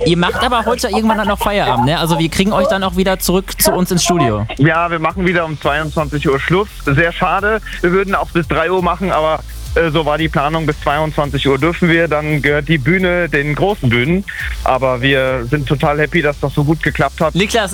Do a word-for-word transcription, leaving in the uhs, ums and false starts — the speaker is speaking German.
Ihr macht aber heute irgendwann dann noch Feierabend, ne? Also wir kriegen euch dann auch wieder zurück zu uns ins Studio. Ja, wir machen wieder um zweiundzwanzig Uhr Schluss. Sehr schade. Wir würden auch bis drei Uhr machen, aber äh, so war die Planung. Bis zweiundzwanzig Uhr dürfen wir. Dann gehört die Bühne den großen Bühnen. Aber wir sind total happy, dass das so gut geklappt hat. Niklas,